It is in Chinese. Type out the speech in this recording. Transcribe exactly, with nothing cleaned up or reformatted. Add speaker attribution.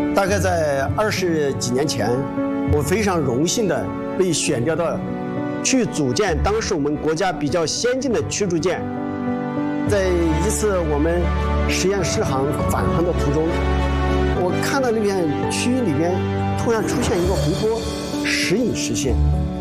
Speaker 1: 大概在二十几年前，我非常荣幸的被选调到去组建当时我们国家比较先进的驱逐舰。在一次我们实验试航返航的途中，我看到那片区域里面突然出现一个湖泊，时隐时现。